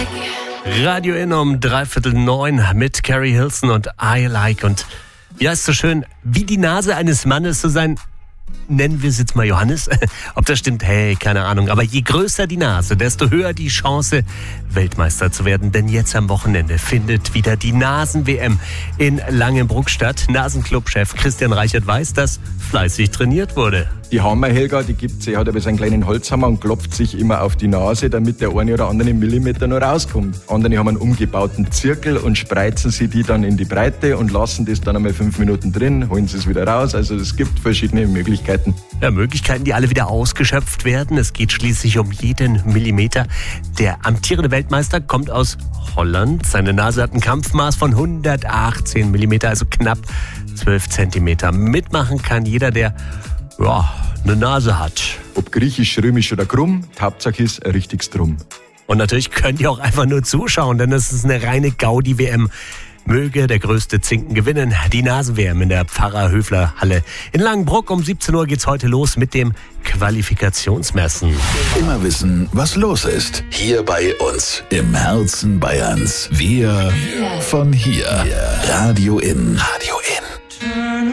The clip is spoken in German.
Radio In um 8:45 mit Carrie Hilson und I Like. Und ja, ist so schön, wie die Nase eines Mannes zu sein. Nennen wir es jetzt mal Johannes. Ob das stimmt, hey, keine Ahnung. Aber je größer die Nase, desto höher die Chance, Weltmeister zu werden. Denn jetzt am Wochenende findet wieder die Nasen-WM in Langenbruck statt. Nasenclub-Chef Christian Reichert weiß, dass fleißig trainiert wurde. Die Hammer-Helga, die gibt's, hat aber so einen kleinen Holzhammer und klopft sich immer auf die Nase, damit der eine oder andere Millimeter noch rauskommt. Andere haben einen umgebauten Zirkel und spreizen sie die dann in die Breite und lassen das dann einmal 5 Minuten drin, holen sie es wieder raus. Also es gibt verschiedene Möglichkeiten. Ja, Möglichkeiten, die alle wieder ausgeschöpft werden. Es geht schließlich um jeden Millimeter. Der amtierende Weltmeister kommt aus Holland. Seine Nase hat ein Kampfmaß von 118 Millimeter, also knapp 12 Zentimeter. Mitmachen kann jeder, der eine Nase hat. Ob griechisch, römisch oder krumm, die Hauptsache ist ein richtiges Drum. Und natürlich könnt ihr auch einfach nur zuschauen, denn das ist eine reine Gaudi-WM. Möge der größte Zinken gewinnen. Die Nasen-WM in der Pfarrer-Höfler-Halle in Langenbruck. Um 17 Uhr geht's heute los mit dem Qualifikationsmessen. Immer wissen, was los ist. Hier bei uns im Herzen Bayerns. Wir von hier. Radio In. Radio In.